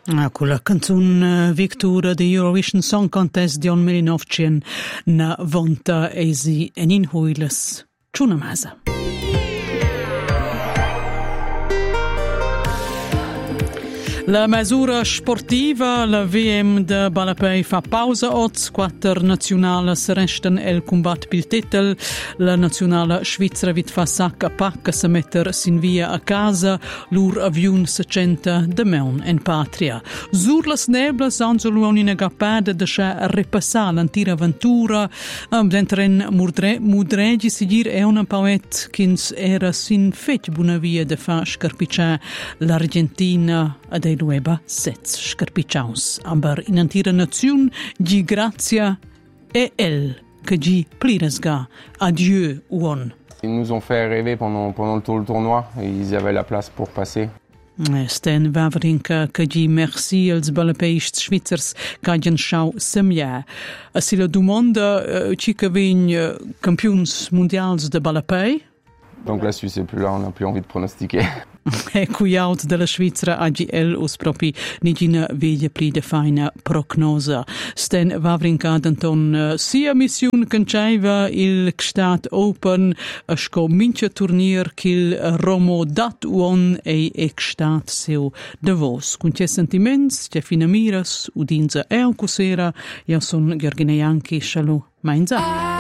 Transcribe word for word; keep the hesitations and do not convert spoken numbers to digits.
Ah, con la canzone Victoria di Eurovision Song Contest di millenovecentonovanta eisi en in huiles. Tschuna masa. La misura sportiva, la V M de Balapei fa pausa oz, quattro nazionale se restan el combat pil titel, la nazionale svizzera vit fa sac a pac se metter sin via a casa, lur avion se centa de meun en patria. Sur las neblas anzo l'unina gappade de scha repassar l'antira aventura, um, d'entren murdre, mudregi sigir e un pauet kins era sin fetg buna via de fa scarpiccia l'Argentina ad ei lueba sets scarpicciaus. Aber in antira naziun gi grazia e el que gi pliresga. Adieu, uon. Ils nous ont fait rêver pendant, pendant tout le tournoi et ils avaient la place pour passer. Sten Wawrinka que gi merci als balapeists Schweizers qu'agien schau semia. A si la domanda uh, ci que vegn uh, campions mondials de balapei? Donc la Suisse est plus là, on n'a plus envie de pronostiquer. E cuiaut de la Svizzera A G L us propi nigina veglia pli de faina prognosa. Sten Wawrinka d'Anton uh, sia missiun cancaiva il Gstat Open a sco mincha turnier kil Romo dat uon e e Gstat seu de vos. Con ce sentiments, ce fina miras, udinza e cusera, ja son Gheorghine Ianchi, shalom, mainza.